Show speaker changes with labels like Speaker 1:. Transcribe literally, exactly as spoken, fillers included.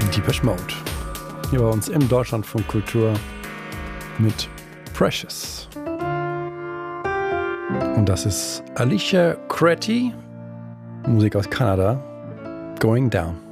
Speaker 1: Depeche Mode. Hier bei uns im Deutschlandfunk Kultur mit Precious. Und das ist Alicia Cretty, Musik aus Kanada, Going Down.